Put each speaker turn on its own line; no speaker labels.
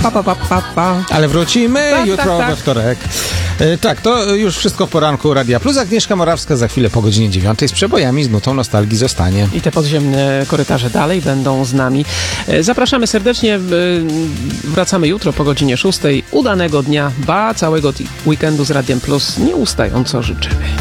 Ale wrócimy jutro we wtorek. Tak, to już wszystko w poranku Radia Plus. Agnieszka Morawska za chwilę po godzinie 9 z przebojami, z nutą nostalgii zostanie.
I te podziemne korytarze dalej będą z nami. Zapraszamy serdecznie. Wracamy jutro po godzinie 6. Udanego dnia, całego weekendu z Radiem Plus nieustająco życzymy.